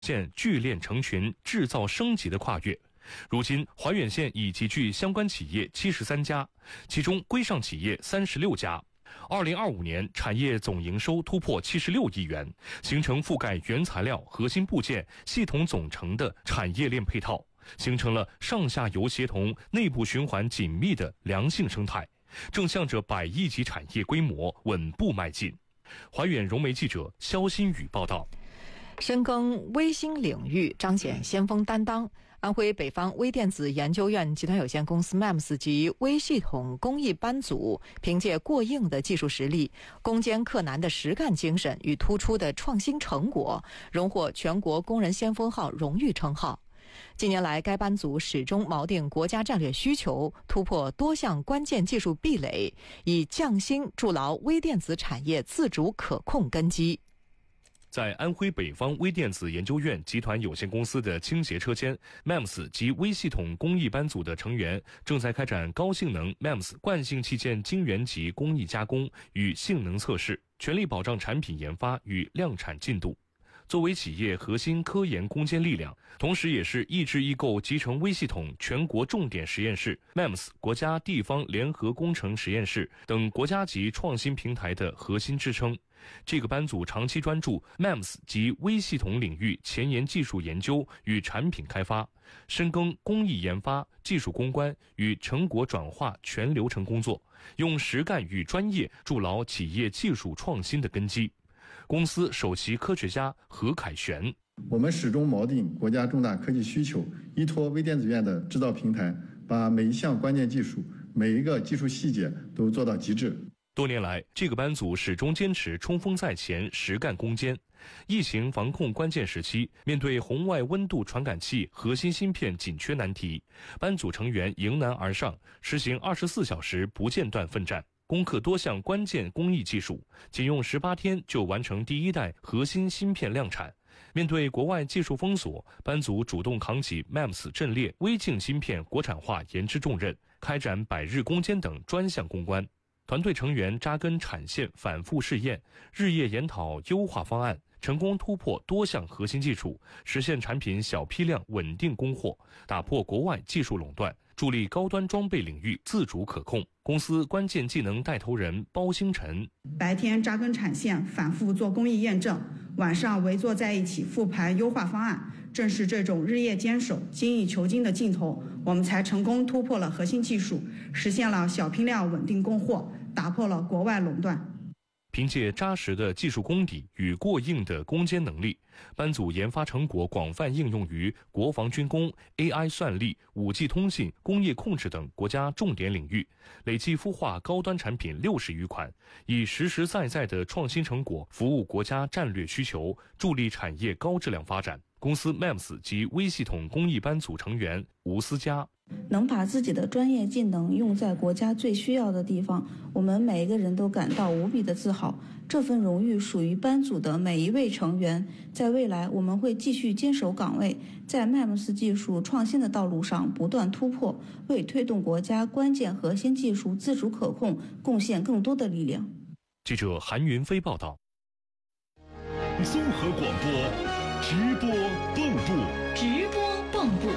现聚链成群、制造升级的跨越。如今，怀远县已集聚相关企业73家，其中规上企业36家。2025年产业总营收突破76亿元，形成覆盖原材料、核心部件、系统总成的产业链配套，形成了上下游协同、内部循环紧密的良性生态，正向着100亿级产业规模稳步迈进。怀远融媒记者肖新宇报道。 深耕微星领域，彰显先锋担当。安徽北方微电子研究院集团有限公司 MEMS 及微系统工艺班组凭借过硬的技术实力、攻坚克难的实干精神与突出的创新成果，荣获全国工人先锋号荣誉称号。近年来，该班组始终锚定国家战略需求，突破多项关键技术壁垒，以匠心筑牢微电子产业自主可控根基。 在安徽北方微电子研究院集团有限公司的倾斜车间 ，MEMS 及微系统工艺班组的成员正在开展高性能 MEMS 惯性器件晶圆级工艺加工与性能测试，全力保障产品研发与量产进度。作为企业核心科研攻坚力量，同时也是易制易购集成微系统全国重点实验室、MEMS 国家地方联合工程实验室等国家级创新平台的核心支撑。这个班组长期专注 MEMS 及微系统领域前沿技术研究与产品开发，深耕工艺研发、技术攻关与成果转化全流程工作，用实干与专业筑牢企业技术创新的根基。公司首席科学家何凯旋： 我们始终锚定国家重大科技需求，依托微电子院的制造平台，把每一项关键技术、每一个技术细节都做到极致。 多年来，这个班组始终坚持冲锋在前、实干攻坚。疫情防控关键时期，面对红外温度传感器核心芯片紧缺难题，班组成员迎难而上，实行24小时不间断奋战，攻克多项关键工艺技术，仅用18天就完成第一代核心芯片量产。面对国外技术封锁，班组主动扛起 MEMS 阵列微镜芯片国产化研制重任，开展100日攻坚等专项攻关。团队成员扎根产线，反复试验，日夜研讨优化方案，成功突破多项核心技术，实现产品小批量稳定供货，打破国外技术垄断，助力高端装备领域自主可控。公司关键技能带头人包星辰： 白天扎根产线，反复做工艺验证，晚上围坐在一起复盘优化方案。正是这种日夜坚守、精益求精的劲头，我们才成功突破了核心技术，实现了小批量稳定供货，打破了国外垄断。 凭借扎实的技术功底与过硬的攻坚能力，班组研发成果广泛应用于国防军工、AI 算力、5G 通信、工业控制等国家重点领域，累计孵化高端产品60余款，以实实在在的创新成果服务国家战略需求，助力产业高质量发展。公司 MEMS 及微系统工艺班组成员吴思佳： 能把自己的专业技能用在国家最需要的地方，我们每一个人都感到无比的自豪。这份荣誉属于班组的每一位成员。在未来，我们会继续坚守岗位，在 MEMS 技术创新的道路上不断突破，为推动国家关键核心技术自主可控贡献更多的力量。 记者韩云飞报道。 综合广播，直播蚌埠， 直播蚌埠。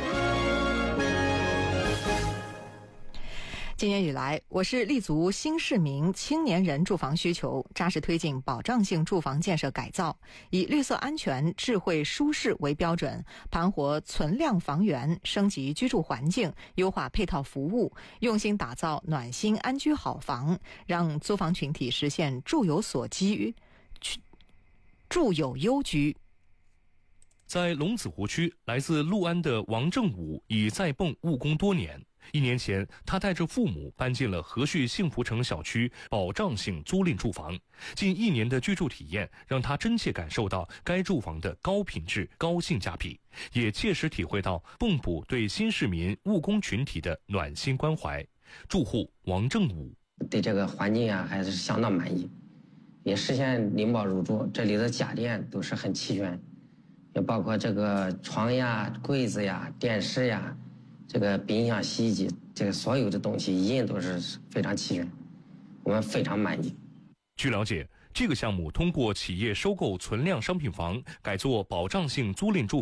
今年以来，我市立足新市民青年人住房需求，扎实推进保障性住房建设改造，以绿色安全、智慧舒适为标准，盘活存量房源，升级居住环境，优化配套服务，用心打造暖心安居好房，让租房群体实现住有所居、住有优居。 在龙子湖区，来自六安的王正武已在蚌务工多年。1年前，他带着父母搬进了和煦幸福城小区保障性租赁住房。近1年的居住体验，让他真切感受到该住房的高品质、高性价比，也切实体会到蚌埠对新市民务工群体的暖心关怀。住户王正武： 对这个环境还是相当满意，也实现拎包入住。这里的家电都是很齐全，也包括这个床呀、柜子呀、电视呀，这个冰箱、洗衣机，这个所有的东西一应都是非常齐全，我们非常满意。 据了解， 这个项目通过企业收购存量商品房，改作保障性租赁住